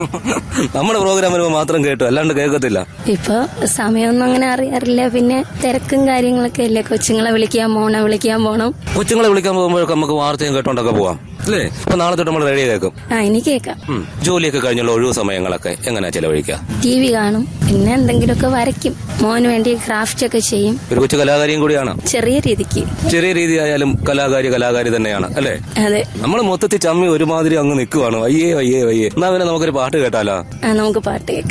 നമ്മുടെ പ്രോഗ്രാം വരുമ്പോ മാത്രം കേട്ടു, അല്ലാണ്ട് കേൾക്കത്തില്ല. ഇപ്പൊ സമയമൊന്നും അങ്ങനെ അറിയാറില്ല. പിന്നെ തിരക്കും കാര്യങ്ങളൊക്കെ അല്ലേ. കൊച്ചുങ്ങളെ വിളിക്കാൻ പോണം. കൊച്ചുങ്ങളെ വിളിക്കാൻ പോകുമ്പോഴൊക്കെ നമുക്ക് വാർത്തയും കേട്ടോണ്ടൊക്കെ പോവാം അല്ലേ? അപ്പൊ നാളെ തൊട്ട് നമ്മൾ റെഡി കേൾക്കും. ഇനി കേൾക്കാം. ജോലിയൊക്കെ കഴിഞ്ഞുള്ള ഒഴിവ് സമയങ്ങളൊക്കെ എങ്ങനെയാ ചെലവഴിക്കുക? TV കാണും, പിന്നെ എന്തെങ്കിലുമൊക്കെ വരയ്ക്കും. മോന് വേണ്ടി ക്രാഫ്റ്റ് ഒക്കെ ചെയ്യും. ഒരു കൊച്ചു കലാകാരിയും കൂടിയാണ്. ചെറിയ രീതിക്ക്. ചെറിയ രീതി ആയാലും കലാകാരി തന്നെയാണ് അല്ലേ? അതെ. നമ്മൾ മൊത്തത്തിൽ ചമ്മി ഒരുമാതിരി അങ്ങ് നിൽക്കുവാണ്. വയ്യേ. എന്നാ പിന്നെ നമുക്കൊരു പാട്ട് കേട്ടാലോ? നമുക്ക് പാട്ട് കേൾക്കാം.